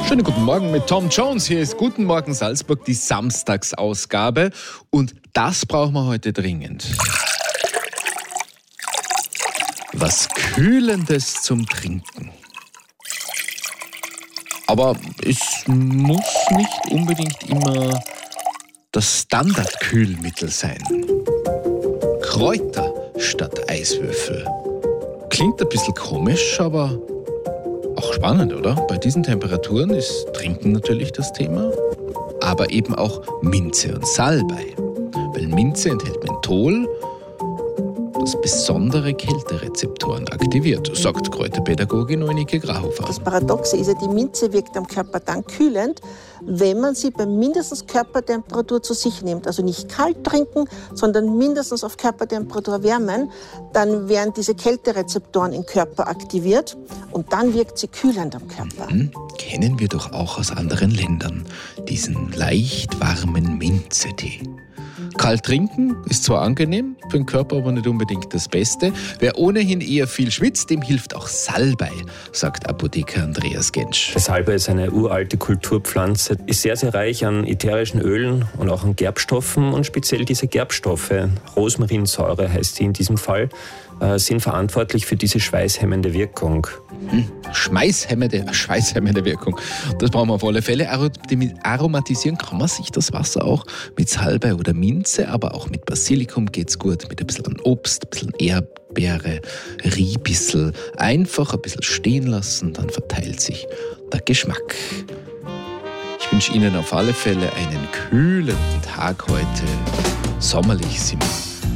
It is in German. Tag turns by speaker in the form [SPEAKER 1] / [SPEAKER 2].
[SPEAKER 1] Schönen guten Morgen mit Tom Jones. Hier ist Guten Morgen Salzburg, die Samstagsausgabe. Und das brauchen wir heute dringend. Was Kühlendes zum Trinken. Aber es muss nicht unbedingt immer das Standardkühlmittel sein. Kräuter statt Eiswürfel. Klingt ein bisschen komisch, aber auch spannend, oder? Bei diesen Temperaturen ist Trinken natürlich das Thema, aber eben auch Minze und Salbei. Weil Minze enthält Menthol, das besondere Kälterezeptoren aktiviert, sagt Kräuterpädagogin Eunike Grahofer.
[SPEAKER 2] Das Paradoxe ist ja, die Minze wirkt am Körper dann kühlend, wenn man sie bei mindestens Körpertemperatur zu sich nimmt. Also nicht kalt trinken, sondern mindestens auf Körpertemperatur wärmen. Dann werden diese Kälterezeptoren im Körper aktiviert und dann wirkt sie kühlend am Körper.
[SPEAKER 1] Kennen wir doch auch aus anderen Ländern, diesen leicht warmen Minzetee. Kalt trinken ist zwar angenehm, für den Körper aber nicht unbedingt das Beste. Wer ohnehin eher viel schwitzt, dem hilft auch Salbei, sagt Apotheker Andreas Gensch.
[SPEAKER 3] Salbei ist eine uralte Kulturpflanze, ist sehr, sehr reich an ätherischen Ölen und auch an Gerbstoffen. Und speziell diese Gerbstoffe, Rosmarinsäure heißt sie in diesem Fall, sind verantwortlich für diese schweißhemmende Wirkung. Schweißhemmende Wirkung. Das brauchen wir auf alle Fälle. Aromatisieren kann man sich das Wasser auch mit Salbei oder Minze, aber auch mit Basilikum geht's gut, mit ein bisschen Obst, ein bisschen Erdbeere, Riebissel. Einfach ein bisschen stehen lassen, dann verteilt sich der Geschmack. Ich wünsche Ihnen auf alle Fälle einen kühlen Tag heute. Sommerlich, Simon.